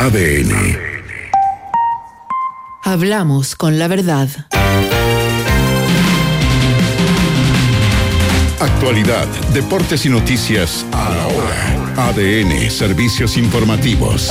ADN. Hablamos con la verdad. Actualidad, deportes y noticias a la hora. ADN, servicios informativos.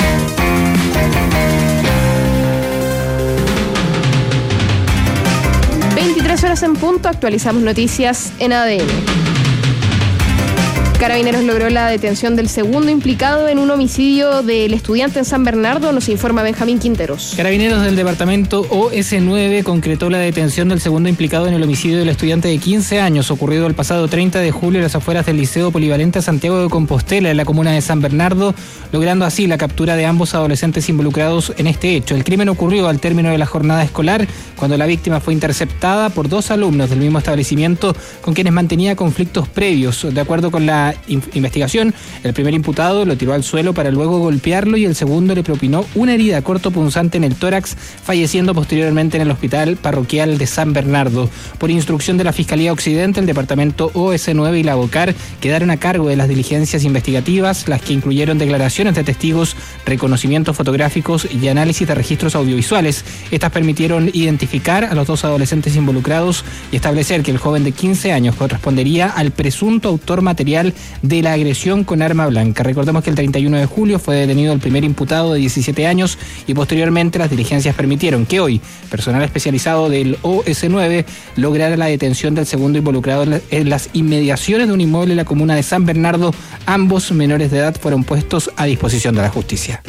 Horas en punto, actualizamos noticias en ADN. Carabineros logró la detención del segundo implicado en un homicidio del estudiante en San Bernardo, nos informa Benjamín Quinteros. Carabineros del departamento OS9 concretó la detención del segundo implicado en el homicidio del estudiante de 15 años, ocurrido el pasado 30 de julio en las afueras del Liceo Polivalente Santiago de Compostela, en la comuna de San Bernardo, logrando así la captura de ambos adolescentes involucrados en este hecho. El crimen ocurrió al término de la jornada escolar, cuando la víctima fue interceptada por dos alumnos del mismo establecimiento con quienes mantenía conflictos previos. De acuerdo con la investigación, el primer imputado lo tiró al suelo para luego golpearlo y el segundo le propinó una herida cortopunzante en el tórax, falleciendo posteriormente en el hospital parroquial de San Bernardo. Por instrucción de la Fiscalía Occidente, el departamento OS9 y la BOCAR quedaron a cargo de las diligencias investigativas, las que incluyeron declaraciones de testigos, reconocimientos fotográficos y análisis de registros audiovisuales. Estas permitieron identificar a los dos adolescentes involucrados y establecer que el joven de 15 años correspondería al presunto autor material de la agresión con arma blanca. Recordemos que el 31 de julio fue detenido el primer imputado de 17 años y posteriormente las diligencias permitieron que hoy personal especializado del OS9 lograra la detención del segundo involucrado en las inmediaciones de un inmueble en la comuna de San Bernardo. Ambos menores de edad fueron puestos a disposición de la justicia.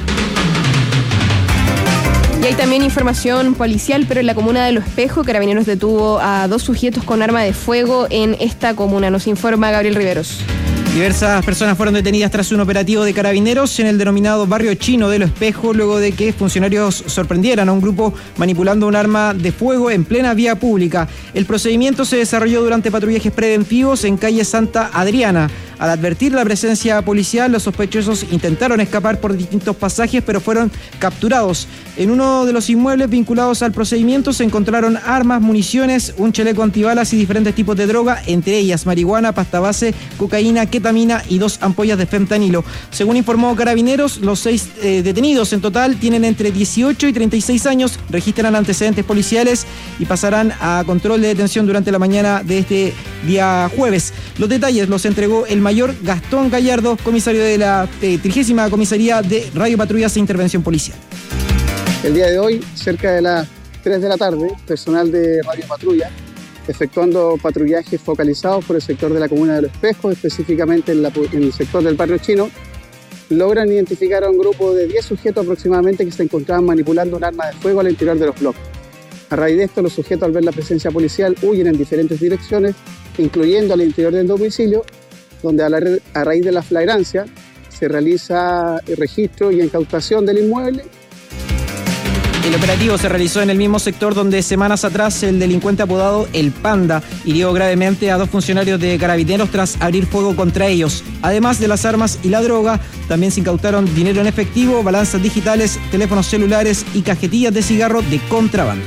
Y hay también información policial, pero en la comuna de Lo Espejo, Carabineros detuvo a dos sujetos con arma de fuego en esta comuna. Nos informa Gabriel Riveros. Diversas personas fueron detenidas tras un operativo de Carabineros en el denominado barrio chino de Lo Espejo, luego de que funcionarios sorprendieran a un grupo manipulando un arma de fuego en plena vía pública. El procedimiento se desarrolló durante patrullajes preventivos en calle Santa Adriana. Al advertir la presencia policial, los sospechosos intentaron escapar por distintos pasajes, pero fueron capturados. En uno de los inmuebles vinculados al procedimiento se encontraron armas, municiones, un chaleco antibalas y diferentes tipos de droga, entre ellas marihuana, pasta base, cocaína, ketamina y 2 ampollas de fentanilo. Según informó Carabineros, los 6 detenidos en total tienen entre 18 y 36 años, registran antecedentes policiales y pasarán a control de detención durante la mañana de este día jueves. Los detalles los entregó el mayor Gastón Gallardo, comisario de la 30ª Comisaría de Radio Patrullas e Intervención Policial. El día de hoy, cerca de las 3 de la tarde, personal de Radio Patrulla, efectuando patrullajes focalizados por el sector de la comuna de Lo Espejo, específicamente en el sector del barrio chino, logran identificar a un grupo de 10 sujetos aproximadamente que se encontraban manipulando un arma de fuego al interior de los bloques. A raíz de esto, los sujetos, al ver la presencia policial, huyen en diferentes direcciones, incluyendo al interior del domicilio, donde a raíz de la flagrancia se realiza el registro y incautación del inmueble. El operativo se realizó en el mismo sector donde semanas atrás el delincuente apodado El Panda hirió gravemente a 2 funcionarios de Carabineros tras abrir fuego contra ellos. Además de las armas y la droga, también se incautaron dinero en efectivo, balanzas digitales, teléfonos celulares y cajetillas de cigarro de contrabando.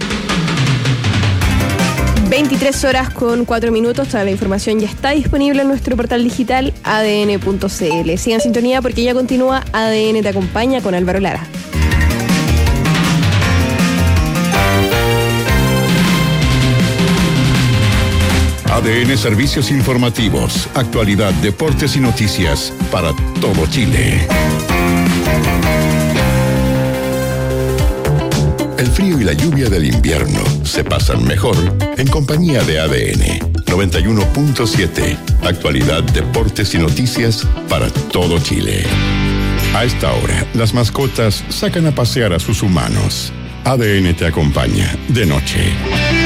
23 horas con 4 minutos, toda la información ya está disponible en nuestro portal digital adn.cl. Sigan en sintonía porque ya continúa ADN Te Acompaña con Álvaro Lara. ADN Servicios Informativos, actualidad, deportes y noticias para todo Chile. El frío y la lluvia del invierno se pasan mejor en compañía de ADN 91.7, actualidad, deportes y noticias para todo Chile. A esta hora, las mascotas sacan a pasear a sus humanos. ADN te acompaña de noche.